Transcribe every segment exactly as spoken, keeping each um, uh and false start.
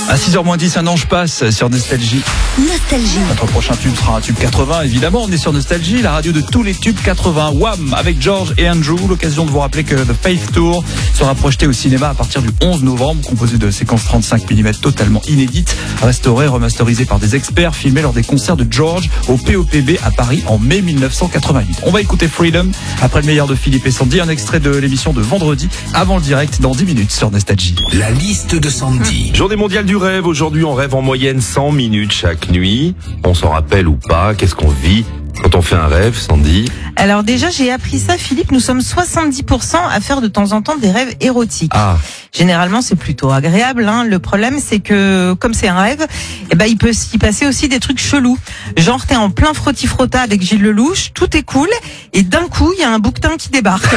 À six heures moins dix, un ange passe sur Nostalgie. Nostalgie. Notre prochain tube sera un tube quatre-vingts, évidemment. On est sur Nostalgie, la radio de tous les tubes quatre-vingts. Wham! Avec George et Andrew. L'occasion de vous rappeler que The Faith Tour sera projeté au cinéma à partir du onze novembre, composé de séquences trente-cinq millimètres totalement inédites, restaurées, remasterisées par des experts, filmées lors des concerts de George au P O P B à Paris en mai mille neuf cent quatre-vingt-huit. On va écouter Freedom après le meilleur de Philippe et Sandy, un extrait de l'émission de vendredi avant le direct dans dix minutes sur Nostalgie. La liste de Sandy. Journée mondiale du rêve. Aujourd'hui, on rêve en moyenne cent minutes chaque nuit. On s'en rappelle ou pas? Qu'est-ce qu'on vit quand on fait un rêve, Sandy? Alors déjà, j'ai appris ça, Philippe. Nous sommes soixante-dix pour cent à faire de temps en temps des rêves érotiques. Ah. Généralement, c'est plutôt agréable. Hein. Le problème, c'est que comme c'est un rêve, eh ben, il peut s'y passer aussi des trucs chelous. Genre, t'es en plein frotti-frotta avec Gilles Lelouch, tout est cool, et d'un coup, il y a un bouquetin qui débarque.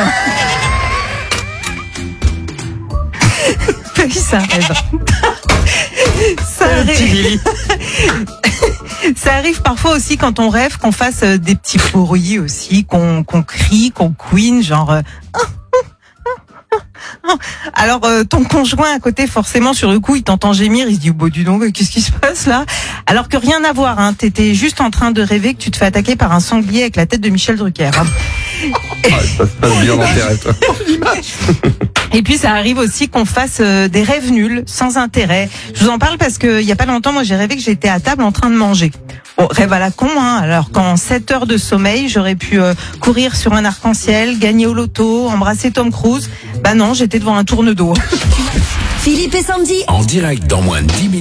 Oui, c'est un rêve. Ça arrive. Ça arrive parfois aussi quand on rêve qu'on fasse des petits bruits aussi, qu'on, qu'on crie, qu'on couine, genre. Euh... Alors euh, ton conjoint à côté, forcément sur le coup, il t'entend gémir, il se dit oh, bah, dis donc, qu'est-ce qui se passe là? Alors que rien à voir, hein, t'étais juste en train de rêver que tu te fais attaquer par un sanglier avec la tête de Michel Drucker. Hein. Ah, ça se passe bien dans tes rêves, toi. Et puis ça arrive aussi qu'on fasse euh, des rêves nuls, sans intérêt. Je vous en parle parce que il y a pas longtemps, moi j'ai rêvé que j'étais à table en train de manger. Bon, rêve à la con, hein. Alors qu'en sept heures de sommeil, j'aurais pu euh, courir sur un arc-en-ciel, gagner au loto, embrasser Tom Cruise. Bah non, j'étais devant un tourne-d'eau. Philippe et Sandy. En direct dans moins de dix minutes.